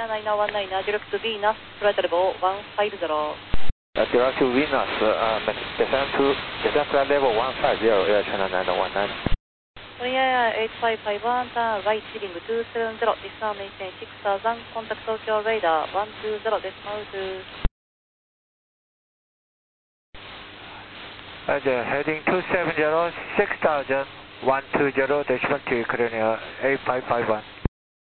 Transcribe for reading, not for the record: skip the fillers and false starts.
71919, direct to Venus, flight level 150. Direct to Venus, descent flight level 150, Air China 919. Air 8551, turn right heading 270, destination 6000, contact Tokyo radar 120, decimal 2. Heading 270, 6000, 120, decimal 2, clearing 8551.